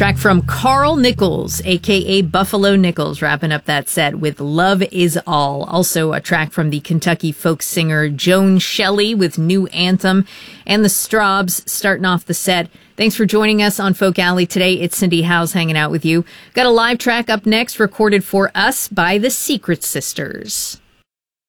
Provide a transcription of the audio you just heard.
Track from Carl Nichols, a.k.a. Buffalo Nichols, wrapping up that set with Love Is All. Also a track from the Kentucky folk singer Joan Shelley with New Anthem, and the Straubs starting off the set. Thanks for joining us on Folk Alley today. It's Cindy Howes hanging out with you. Got a live track up next recorded for us by the Secret Sisters.